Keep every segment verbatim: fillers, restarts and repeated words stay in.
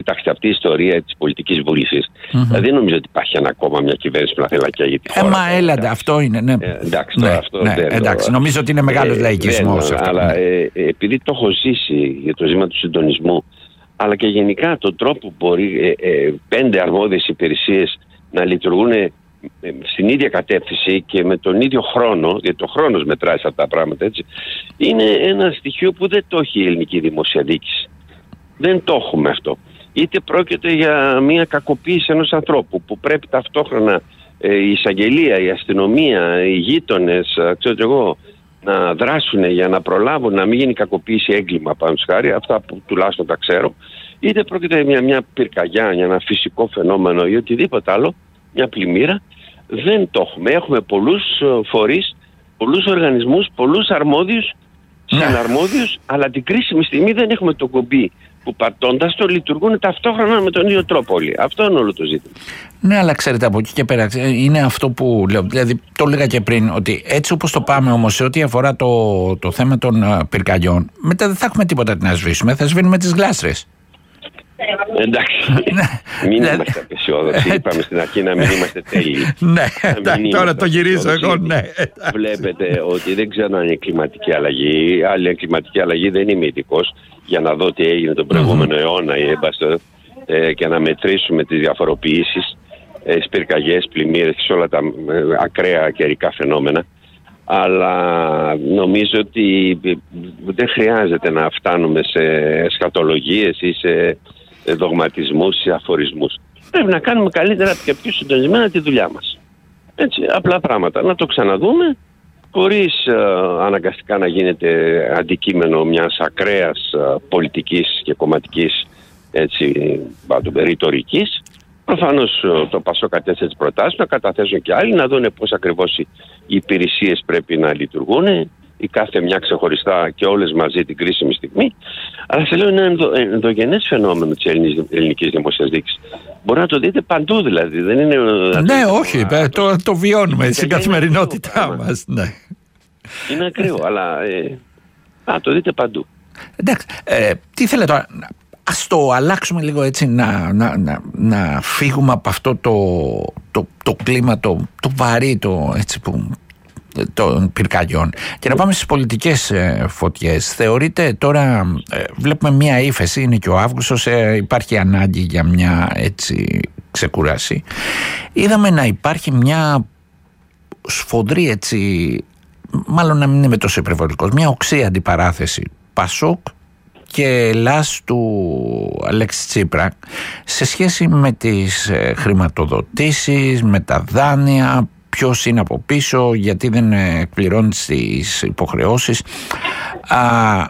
Κοιτάξτε, αυτή η ιστορία της πολιτικής βούλησης, mm-hmm. δηλαδή δεν νομίζω ότι υπάρχει ακόμα μια κυβέρνηση που να θέλει να καίγει τη χώρα. Ε, μα έλατε, αυτό είναι. Ναι. Ε, εντάξει, ναι, αυτό ναι, δεν εντάξει, το... νομίζω ότι είναι μεγάλος ε, λαϊκισμός. Δεν, αυτό, αλλά ναι. ε, επειδή το έχω ζήσει για το ζήτημα του συντονισμού, αλλά και γενικά τον τρόπο που μπορεί ε, ε, πέντε αρμόδιες υπηρεσίες να λειτουργούν ε, ε, στην ίδια κατεύθυνση και με τον ίδιο χρόνο, γιατί το χρόνος μετράει σε αυτά τα πράγματα, έτσι, είναι ένα στοιχείο που δεν το έχει η ελληνική δημόσια διοίκηση. Δεν το έχουμε αυτό. Είτε πρόκειται για μια κακοποίηση ενός ανθρώπου που πρέπει ταυτόχρονα ε, η εισαγγελία, η αστυνομία, οι γείτονες, ξέρω εγώ, να δράσουν για να προλάβουν να μην γίνει κακοποίηση, έγκλημα πάνω στους χάρη, αυτά που τουλάχιστον τα ξέρω, είτε πρόκειται για μια πυρκαγιά, για ένα φυσικό φαινόμενο ή οτιδήποτε άλλο, μια πλημμύρα, δεν το έχουμε. Έχουμε πολλούς φορείς, πολλούς οργανισμούς, πολλούς αρμόδιους, συναρμόδιους, αλλά την κρίσιμη στιγμή δεν έχουμε το κομπί που πατώντας το λειτουργούν ταυτόχρονα με τον ίδιο τρόπο όλοι. Αυτό είναι όλο το ζήτημα. Ναι, αλλά ξέρετε, από εκεί και πέρα είναι αυτό που λέω. Δηλαδή, το έλεγα και πριν, ότι έτσι όπως το πάμε όμως σε ό,τι αφορά το, το θέμα των uh, πυρκαγιών, μετά δεν θα έχουμε τίποτα να σβήσουμε, θα σβήνουμε τις γλάστρες. Εντάξει, μην είμαστε απεσιόδοξοι. Είπαμε στην αρχή να μην είμαστε τέλειοι. Ναι, τώρα το γυρίζω εγώ, ναι. Βλέπετε ότι δεν ξέρω αν είναι κλιματική αλλαγή. Άλλη είναι κλιματική αλλαγή, δεν είμαι ειδικός για να δω τι έγινε τον προηγούμενο αιώνα και να μετρήσουμε τις διαφοροποιήσεις, τις πυρκαγιές, πλημμύρες και σε όλα τα ακραία καιρικά φαινόμενα. Αλλά νομίζω ότι δεν χρειάζεται να φτάνουμε σε εσχατολογίες ή σε δογματισμούς, σε αφορισμούς. Πρέπει να κάνουμε καλύτερα και πιο συντονισμένα τη δουλειά μας. Έτσι, απλά πράγματα. Να το ξαναδούμε, χωρίς ε, αναγκαστικά να γίνεται αντικείμενο μιας ακραίας ε, πολιτικής και κομματικής έτσι, ρητορικής. Προφανώς το Πασόκ κατέθεσε τις προτάσεις, να καταθέσουν και άλλοι, να δουν πώς ακριβώς οι υπηρεσίες πρέπει να λειτουργούν, η κάθε μια ξεχωριστά και όλες μαζί την κρίσιμη στιγμή. Αλλά σε λέω είναι ενδο, ενδογενές φαινόμενο της ελληνικής δημόσιας διοίκησης. Μπορεί να το δείτε παντού δηλαδή. Δεν είναι, ναι, όχι, α, το, το βιώνουμε στην καθημερινότητά μας. Ναι. Είναι ακραίο, αλλά ε, α, το δείτε παντού. Εντάξει, ε, τι θέλετε τώρα... Ας το αλλάξουμε λίγο έτσι, να, να, να, να φύγουμε από αυτό το, το, το κλίμα, το, το βαρύ το, έτσι, που, των πυρκαγιών και να πάμε στις πολιτικές ε, φωτιές. Θεωρείτε τώρα, ε, βλέπουμε μια ύφεση, είναι και ο Αύγουστος, ε, υπάρχει ανάγκη για μια έτσι ξεκούραση. Είδαμε να υπάρχει μια σφοδρή έτσι, μάλλον να μην είμαι τόσο υπερβολικός, μια οξύ αντιπαράθεση Πασόκ και Ελλάς του Αλέξη Τσίπρα σε σχέση με τις ε, χρηματοδοτήσεις, με τα δάνεια, ποιος είναι από πίσω, γιατί δεν εκπληρώνει τις υποχρεώσεις. Α,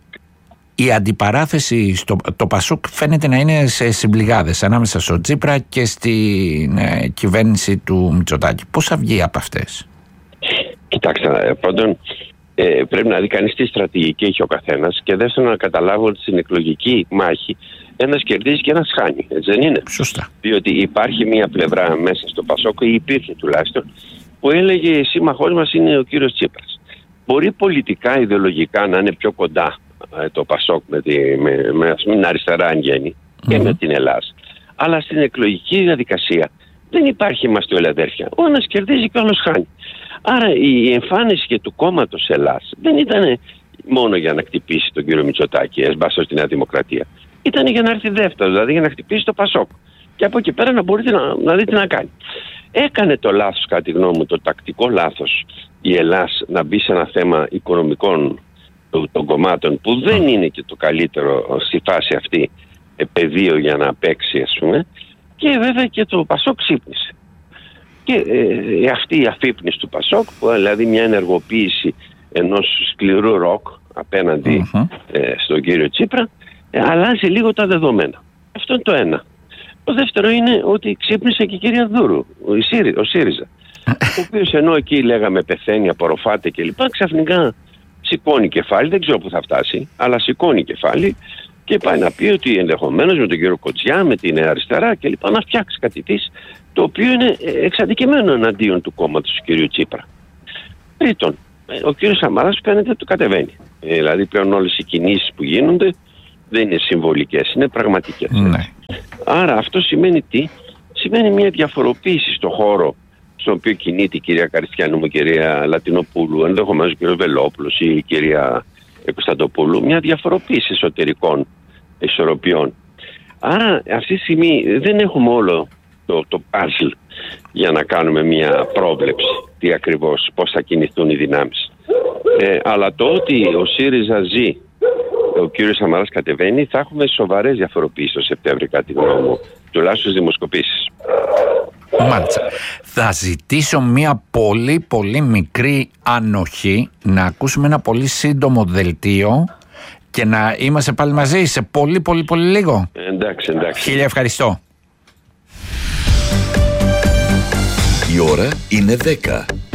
η αντιπαράθεση στο το Πασόκ φαίνεται να είναι σε συμπληγάδες ανάμεσα στο Τσίπρα και στην ε, κυβέρνηση του Μητσοτάκη. Πώς θα βγει από αυτές? Κοιτάξτε, πρώτον ε, πρέπει να δει κανείς τι στρατηγική έχει ο καθένας και δεύτερον να καταλάβω ότι στην εκλογική μάχη ένας κερδίζει και ένας χάνει, έτσι δεν είναι? Σωστά. Διότι υπάρχει μια πλευρά μέσα στο Πασόκ, ή υπήρχε τουλάχιστον, που έλεγε σύμμαχός μας είναι ο κύριος Τσίπρας. Μπορεί πολιτικά, ιδεολογικά να είναι πιο κοντά ε, το Πασόκ με, τη, με, με ας πούμε, αριστερά αν γέννη και mm-hmm. με την Ελλάδα. Αλλά στην εκλογική διαδικασία δεν υπάρχει είμαστε όλοι αδέρφια. Ο ένας κερδίζει και ο άλλος χάνει. Άρα η εμφάνιση και του κόμματος Ελλάς δεν ήταν μόνο για να χτυπήσει τον κύριο Μητσοτάκη, έσπασε στη Νέα Δημοκρατία. Ήταν για να έρθει δεύτερο, δηλαδή για να χτυπήσει το Πασόκ. Και από εκεί πέρα να μπορείτε να, να δείτε τι να κάνει. Έκανε το λάθος, κατά τη γνώμη μου, το τακτικό λάθος η Ελλάς να μπει σε ένα θέμα οικονομικών των κομμάτων που δεν είναι και το καλύτερο στη φάση αυτή πεδίο για να παίξει, ας πούμε. Και βέβαια και το Πασόκ ξύπνησε. Και ε, αυτή η αφύπνιση του Πασόκ, που, δηλαδή μια ενεργοποίηση ενός σκληρού ροκ απέναντι uh-huh. ε, στον κύριο Τσίπρα, ε, αλλάζει λίγο τα δεδομένα. Αυτό είναι το ένα. Το δεύτερο είναι ότι ξύπνησε και η κυρία Δούρου, ο, Σύρι, ο ΣΥΡΙΖΑ, ο οποίος ενώ εκεί λέγαμε πεθαίνει, απορροφάται κλπ, ξαφνικά σηκώνει κεφάλι, δεν ξέρω που θα φτάσει, αλλά σηκώνει κεφάλι και πάει να πει ότι ενδεχομένως με τον κύριο Κοτσιά, με την αριστερά κλπ, να φτιάξει κάτι της, το οποίο είναι εξαντικεμένο εναντίον του κόμματος του κυρίου Τσίπρα. Τρίτον, ο κύριος Σαμαράς φαίνεται το κατεβαίνει. Ε, δηλαδή πλέον όλες οι κινήσεις που γίνονται Δεν είναι συμβολικές, είναι πραγματικές. Ναι. Άρα αυτό σημαίνει τι? Σημαίνει μια διαφοροποίηση στο χώρο στον οποίο κινείται η κυρία Καριστιανού, η κυρία Λατινοπούλου, ενδεχομένως ο κύριος Βελόπουλος ή η κυρία Κωνσταντοπούλου, μια διαφοροποίηση εσωτερικών ισορροπιών. Άρα αυτή τη στιγμή δεν έχουμε όλο το, το puzzle για να κάνουμε μια πρόβλεψη τι ακριβώς, πώς θα κινηθούν οι δυνάμεις. Ε, αλλά το ότι ο ΣΥΡΙΖΑ ζει, ο κύριος Σαμαράς κατεβαίνει, θα έχουμε σοβαρές διαφοροποιήσεις το Σεπτέμβρη, κατά τη γνώμη μου, τουλάχιστον στις δημοσκοπήσεις. Μάλιστα. Θα ζητήσω μια πολύ πολύ μικρή ανοχή, να ακούσουμε ένα πολύ σύντομο δελτίο και να είμαστε πάλι μαζί σε πολύ πολύ πολύ λίγο. Εντάξει, εντάξει. Χίλια ευχαριστώ. Η ώρα είναι δέκα.